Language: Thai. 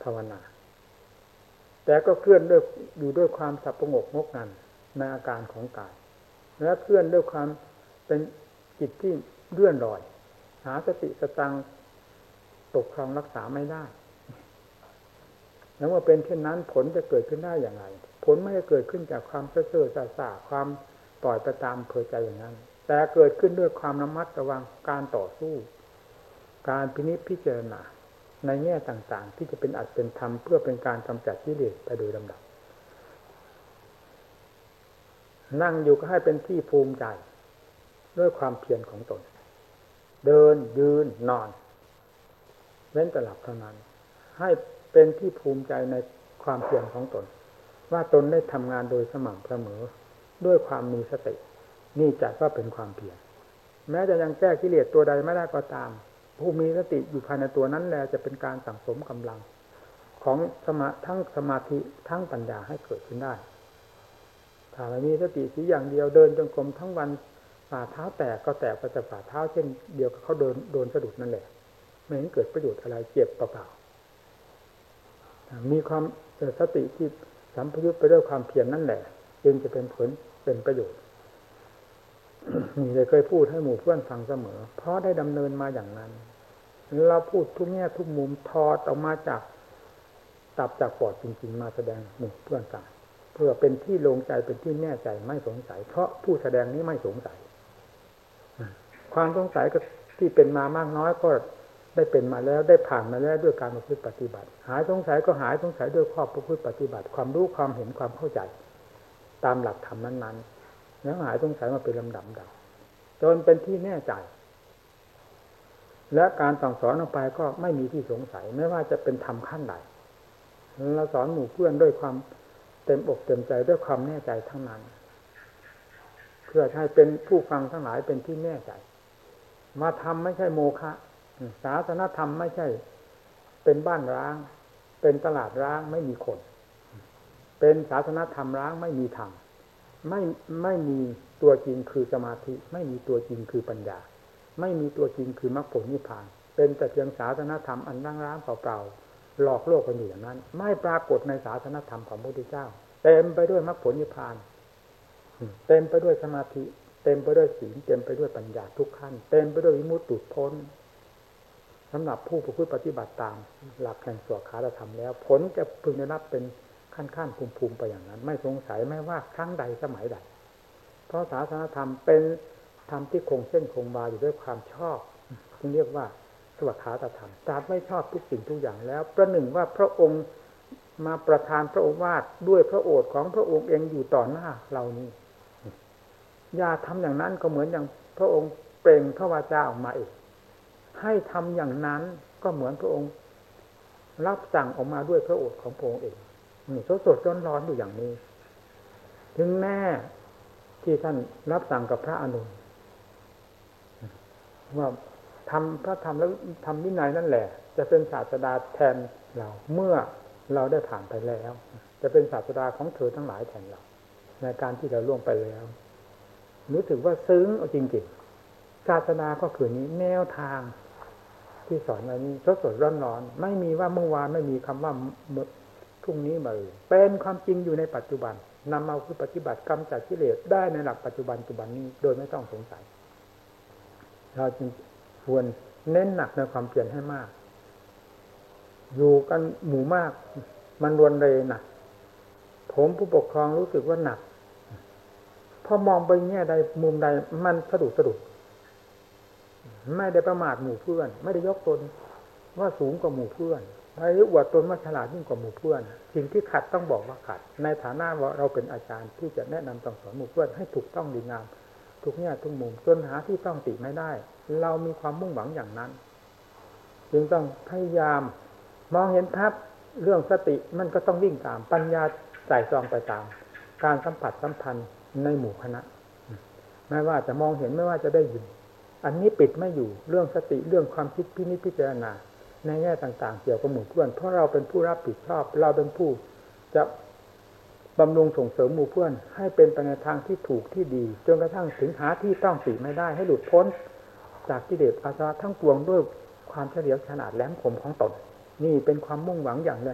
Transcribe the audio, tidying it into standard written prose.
ภาวนาแต่ก็เคลื่อนด้วยอยู่ด้วยความสับประงกงกงันในอาการของกายและเคลื่อนด้วยความเป็นจิตที่เลื่อนลอยหาสติสตังปกครองรักษาไม่ได้แล้วเมื่อเป็นเช่นนั้นผลจะเกิดขึ้นได้อย่างไรผลไม่ได้เกิดขึ้นจากความเซ่อเซ่อซ่าความปล่อยไปตามเพลิดใจอย่างนั้นแต่เกิดขึ้นด้วยความระมัดระวังการต่อสู้การพินิจพิจารณาในแง่ต่างๆที่จะเป็นอัตเป็นธรรมเพื่อเป็นการกำจัดกิเลสไปโดยลำดับนั่งอยู่ก็ให้เป็นที่ภูมิใจด้วยความเพียรของตนเดินยืนนอนเว้นแต่หลับเท่านั้นให้เป็นที่ภูมิใจในความเพียรของตนว่าตนได้ทำงานโดยสม่ำเสมอด้วยความมีสตินี่จัดว่าเป็นความเพียรแม้จะยังแก้กิเลสตัวใดไม่ได้ก็ตามผู้มีสติอยู่ภายในตัวนั้นแหละจะเป็นการสั่งสมกำลังของทั้งสมาธิทั้งปัญญาให้เกิดขึ้นได้ถ้าไม่มีสติสีอย่างเดียวเดินจงกรมทั้งวันฝ่าเท้าแตกก็แตกไปแต่ฝ่าเท้าเช่นเดียวกับเขาโดนสะดุดนั่นแหละไม่เห็นเกิดประโยชน์อะไรเจ็บเปล่าๆมีความสติที่สัมพยุตไปด้วยความเพียรนั่นแหละจึงจะเป็นผลเป็นประโยชน์นี่เลยเคยพูดให้หมู่เพื่อนฟังเสมอเพราะได้ดำเนินมาอย่างนั้นเราพูดทุกแง่ทุกมุมถอดออกมาจากตับจากปอดจริงๆมาแสดงหมู่เพื่อนฟังเพื่อเป็นที่ลงใจเป็นที่แน่ใจไม่สงสัยเพราะผู้แสดงนี้ไม่สงสัยความสงสัยก็ที่เป็นมามากน้อยก็ได้เป็นมาแล้วได้ผ่านมาแล้วด้วยการประพฤติปฏิบัติหายสงสัยก็หายสงสัยด้วยข้อประพฤติปฏิบัติความรู้ความเห็นความเข้าใจตามหลักธรรมนั้นๆแล้วหายสงสัยมาเป็นลำดับจนเป็นที่แน่ใจและการสั่งสอนออกไปก็ไม่มีที่สงสัยไม่ว่าจะเป็นธรรมขั้นใดเราสอนหมู่เพื่อนด้วยความเต็มอกเต็มใจด้วยความแน่ใจทั้งนั้นเพื่อให้เป็นผู้ฟังทั้งหลายเป็นที่แน่ใจมาทำไม่ใช่โมฆะศาสนธรรมไม่ใช่เป็นบ้านร้างเป็นตลาดร้างไม่มีคนเป็นศาสนธรรมร้างไม่มีธรรมไม่มีตัวจริงคือสมาธิไม่มีตัวจริงคือปัญญาไม่มีตัวจริงคือมรรคผลนิพพานเป็นแต่เพียงศาสนธรรมอันร้างๆเปล่าๆหลอกโลกกันอยู่อย่างนั้นไม่ปรากฏในศาสนธรรมของพระพุทธเจ้าเต็มไปด้วยมรรคผลนิพพานเต็มไปด้วยสมาธิเต็มไปด้วยศีลเต็มไปด้วยปัญญาทุกขั้นเต็มไปด้วยวิมุตติหลุดพ้นสำหรับผู้ประพฤติปฏิบัติตามหลักแห่งสวขาธรรมแล้วผลจะพึงได้รับเป็นขั้นๆภูมิๆไปอย่างนั้นไม่สงสัยไม่ว่าครั้งใดสมัยใดเพราะศาสนธรรมเป็นธรรมที่คงเส้นคงวาอยู่ด้วยความชอบที่เรียกว่าสวขาธรรมตราบไม่ชอบทุกสิ่งทุกอย่างแล้วประหนึ่งว่าพระองค์มาประทานพระโอวาทด้วยพระโอษฐ์ของพระองค์เองอยู่ต่อหน้าเรานี้อย่าทำอย่างนั้นก็เหมือนอย่างพระองค์เปล่งพระวาจาออกมาเองให้ทำอย่างนั้นก็เหมือนพระองค์รับสั่งออกมาด้วยพระโอษฐ์ของพระองค์เองนี่สดๆร้อนๆอยู่อย่างนี้ถึงแน่ที่ท่านรับสั่งกับพระอานนท์ว่าทำพระธรรมแล้วทำวินัยนั่นแหละจะเป็นศาสดาแทนเราเมื่อเราได้ผ่านไปแล้วจะเป็นศาสดาของเธอทั้งหลายแทนเราในการที่เราล่วงไปแล้วรู้สึกว่าซึ้งเอาจริงๆศาสนาก็คือนี้แนวทางที่สอนไว้นี้สดๆร้อนๆไม่มีว่าเมื่อวานไม่มีคำว่าพรุ่งนี้มาเป็นความจริงอยู่ในปัจจุบันนำมาคือปฏิบัติกรรมจัดกิเลสได้ในหลักปัจจุบันนี้โดยไม่ต้องสงสัยเราจึงควรเน้นหนักในความเพียรให้มากอยู่กันหมู่มากมันรวนเรนะผมผู้ปกครองรู้สึกว่าหนักพอมองไปแง่ใดมุมใดมันสะดุดไม่ได้ประมาทหมู่เพื่อนไม่ได้ยกตนว่าสูงกว่าหมู่เพื่อนไม่ได้อวดตนว่าฉลาดยิ่งกว่าหมู่เพื่อนสิ่งที่ขัดต้องบอกว่าขัดในฐานะว่าเราเป็นอาจารย์ที่จะแนะนำสั่งสอนหมู่เพื่อนให้ถูกต้องดีงามทุกแง่ทุกมุมจนหาที่ต้องติไม่ได้เรามีความมุ่งหวังอย่างนั้นจึงต้องพยายามมองเห็นภาพเรื่องสติมันก็ต้องวิ่งตามปัญญาใส่ซองไปตามการสัมผัสสัมพันธ์ในหมู่คณะไม่ว่าจะมองเห็นไม่ว่าจะได้ยินอันนี้ปิดไม่อยู่เรื่องสติเรื่องความคิดพินิจพิจารณาในแง่ต่างๆเกี่ยวกับหมู่เพื่อนเพราะเราเป็นผู้รับผิดชอบเราเป็นผู้จะบำรุงส่งเสริมหมู่เพื่อนให้เป็นไปในทางที่ถูกที่ดีจนกระทั่งถึงหาที่ต้องติไม่ได้ให้หลุดพ้นจากกิเลสอาสวะทั้งปวงด้วยความเฉลียวฉลาดแหลมคมของตนนี่เป็นความมุ่งหวังอย่าง